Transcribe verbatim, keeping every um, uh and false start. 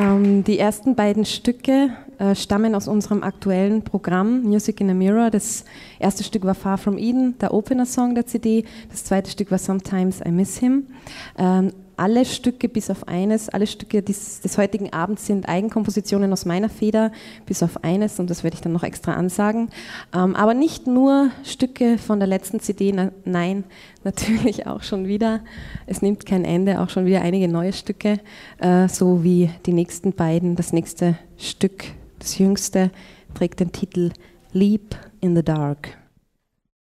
Ähm, die ersten beiden Stücke äh, stammen aus unserem aktuellen Programm Music in a Mirror. Das erste Stück war Far From Eden, der Opener-Song der C D. Das zweite Stück war Sometimes I Miss Him. Ähm, alle Stücke, bis auf eines, alle Stücke des, des heutigen Abends sind Eigenkompositionen aus meiner Feder, bis auf eines, und das werde ich dann noch extra ansagen. Ähm, aber nicht nur Stücke von der letzten C D, na, nein, natürlich auch schon wieder. Es nimmt kein Ende, auch schon wieder einige neue Stücke, äh, so wie die nächsten beiden. Das nächste Stück, das jüngste, trägt den Titel Leap in the Dark.